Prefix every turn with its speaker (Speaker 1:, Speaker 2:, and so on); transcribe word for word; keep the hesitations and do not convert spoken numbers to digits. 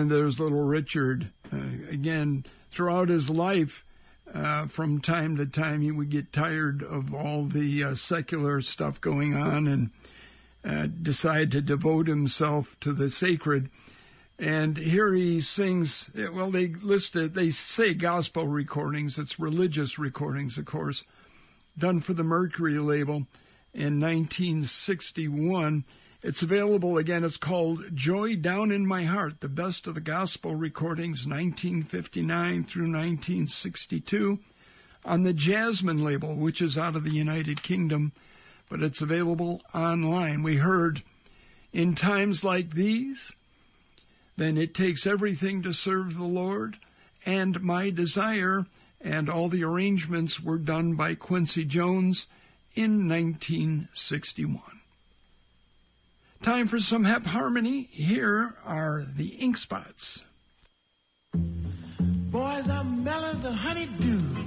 Speaker 1: And there's little Richard. Uh, again, throughout his life, uh, from time to time, he would get tired of all the uh, secular stuff going on and uh, decide to devote himself to the sacred. And here he sings, well, they list it, they say gospel recordings. It's religious recordings, of course, done for the Mercury label in nineteen sixty-one. It's available again. It's called Joy Down in My Heart, the best of the gospel recordings, nineteen fifty-nine through nineteen sixty-two, on the Jasmine label, which is out of the United Kingdom, but it's available online. We heard, in times like these, then it takes everything to serve the Lord, and My Desire, and all the arrangements were done by Quincy Jones in nineteen sixty-one. Time for some hep harmony. Here are the Ink Spots.
Speaker 2: Boys, I'm mellow as a honeydew.